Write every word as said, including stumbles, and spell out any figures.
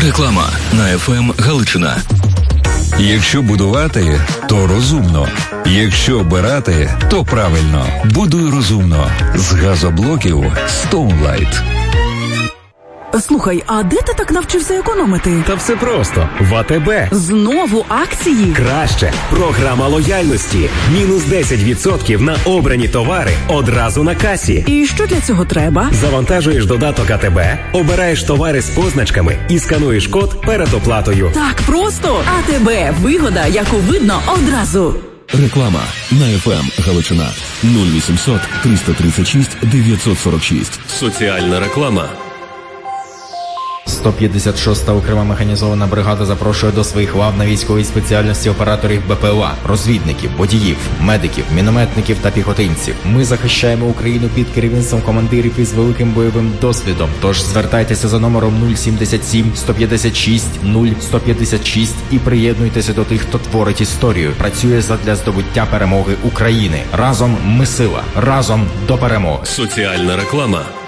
Реклама на еф ем Галичина. Якщо будувати, то розумно. Якщо обирати, то правильно. Будуй розумно. З газоблоків Stoneline. Слухай, а де ти так навчився економити? Та все просто. В а те бе. Знову акції? Краще. Програма лояльності. Мінус десять відсотків на обрані товари одразу на касі. І що для цього треба? Завантажуєш додаток а те бе, обираєш товари з позначками і скануєш код перед оплатою. Так просто. а те бе. Вигода, яку видно одразу. Реклама на еф ем Галичина. нуль вісімсот триста тридцять шість дев'ятсот сорок шість. Соціальна реклама. сто п'ятдесят шоста окрема механізована бригада запрошує до своїх лав на військовій спеціальності операторів бе пе ел а, розвідників, водіїв, медиків, мінометників та піхотинців. Ми захищаємо Україну під керівництвом командирів із великим бойовим досвідом. Тож звертайтеся за номером нуль сімдесят сім сто п'ятдесят шість нуль сто п'ятдесят шість і приєднуйтеся до тих, хто творить історію, працює задля здобуття перемоги України. Разом ми сила, разом до перемоги. Соціальна реклама.